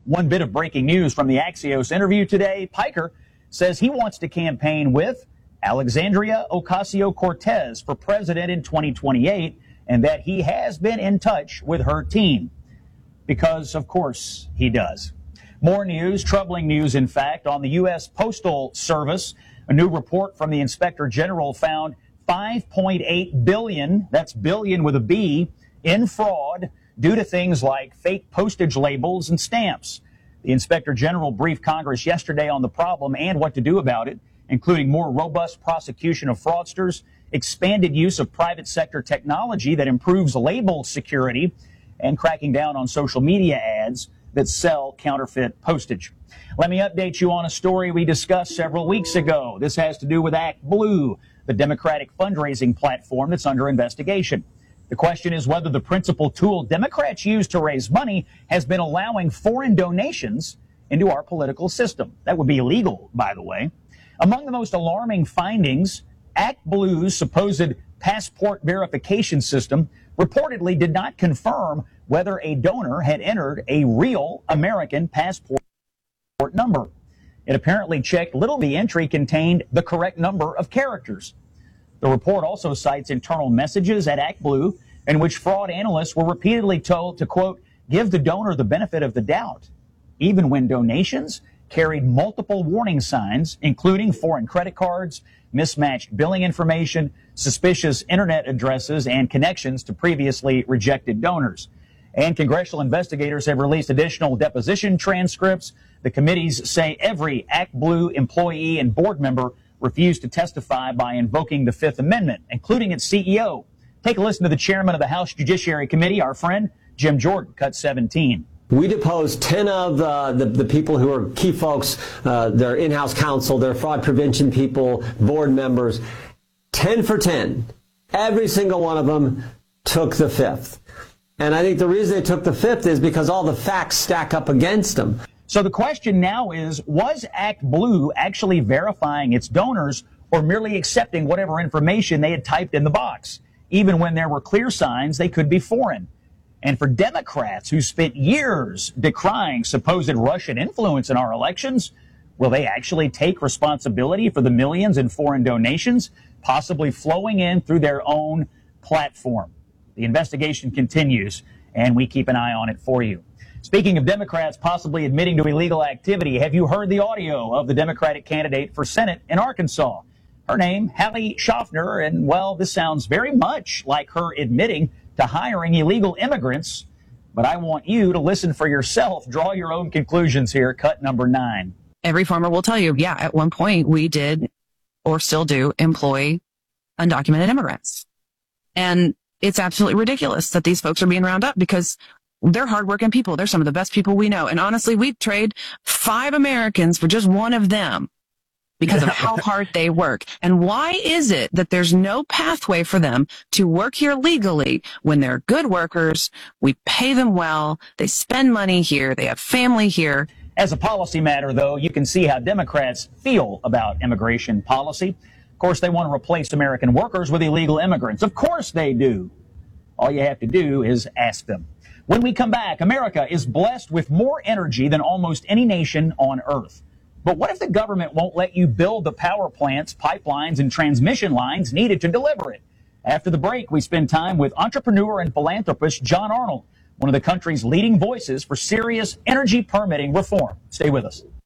One bit of breaking news from the Axios interview today. Piker says he wants to campaign with Alexandria Ocasio-Cortez for president in 2028 and that he has been in touch with her team. Because, of course, he does. More news, troubling news, in fact, on the U.S. Postal Service. A new report from the Inspector General found $5.8 billion, that's billion with a B, in fraud due to things like fake postage labels and stamps. The Inspector General briefed Congress yesterday on the problem and what to do about it, including more robust prosecution of fraudsters, expanded use of private sector technology that improves label security, and cracking down on social media ads that sell counterfeit postage. Let me update you on a story we discussed several weeks ago. This has to do with ActBlue, the Democratic fundraising platform that's under investigation. The question is whether the principal tool Democrats use to raise money has been allowing foreign donations into our political system. That would be illegal, by the way. Among the most alarming findings, ActBlue's supposed passport verification system reportedly did not confirm whether a donor had entered a real American passport number. It apparently checked little the entry contained the correct number of characters. The report also cites internal messages at ActBlue in which fraud analysts were repeatedly told to, quote, give the donor the benefit of the doubt, even when donations carried multiple warning signs, including foreign credit cards, mismatched billing information, suspicious internet addresses, and connections to previously rejected donors. And congressional investigators have released additional deposition transcripts. The committees say every ActBlue employee and board member refused to testify by invoking the Fifth Amendment, including its CEO. Take a listen to the chairman of the House Judiciary Committee, our friend Jim Jordan, cut 17. We deposed 10 of the people who are key folks, their in-house counsel, their fraud prevention people, board members. 10 for 10. Every single one of them took the fifth. And I think the reason they took the fifth is because all the facts stack up against them. So the question now is, was ActBlue actually verifying its donors or merely accepting whatever information they had typed in the box, even when there were clear signs they could be foreign? And for Democrats who spent years decrying supposed Russian influence in our elections, will they actually take responsibility for the millions in foreign donations possibly flowing in through their own platform? The investigation continues, and we keep an eye on it for you. Speaking of Democrats possibly admitting to illegal activity, have you heard the audio of the Democratic candidate for Senate in Arkansas? Her name, Hallie Schaffner, and, well, this sounds very much like her admitting to hiring illegal immigrants. But I want you to listen for yourself. Draw your own conclusions here. Cut number 9. Every farmer will tell you, yeah, at one point we did or still do employ undocumented immigrants. And it's absolutely ridiculous that these folks are being rounded up because they're hardworking people. They're some of the best people we know. And honestly, we'd trade 5 Americans for just one of them because of how hard they work. And why is it that there's no pathway for them to work here legally when they're good workers? We pay them well. They spend money here. They have family here. As a policy matter, though, you can see how Democrats feel about immigration policy. Of course, they want to replace American workers with illegal immigrants. Of course they do. All you have to do is ask them. When we come back, America is blessed with more energy than almost any nation on Earth. But what if the government won't let you build the power plants, pipelines, and transmission lines needed to deliver it? After the break, we spend time with entrepreneur and philanthropist John Arnold, one of the country's leading voices for serious energy permitting reform. Stay with us.